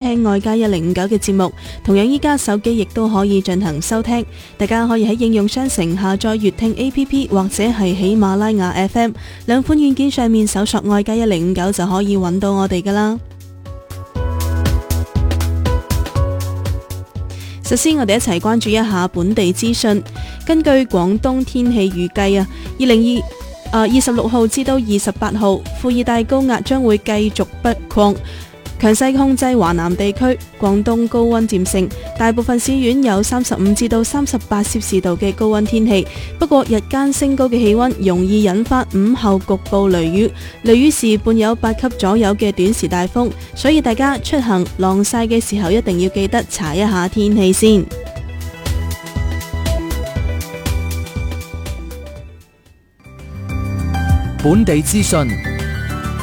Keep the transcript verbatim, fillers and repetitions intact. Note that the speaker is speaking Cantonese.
聽愛家一零五九嘅節目，同樣依家手機亦都可以進行收聽。大家可以喺應用商城下載粵聽 A P P 或者係喜馬拉雅 F M 兩款軟件上面搜索愛家一零五九就可以揾到我哋噶啦。首先我哋一齊關注一下本地資訊。根據廣東天氣預計啊，二零二二十六號至到二十八號，副熱帶高壓將會繼續北擴，強勢控制華南地區，廣東高溫漸盛，大部分市縣有三十五至到三十八攝氏度嘅高溫天氣。不過日間升高嘅氣溫容易引發午後局部雷雨，雷雨時伴有八級左右嘅短時大風，所以大家出行晾曬嘅時候一定要記得查一下天氣先。 本地資訊。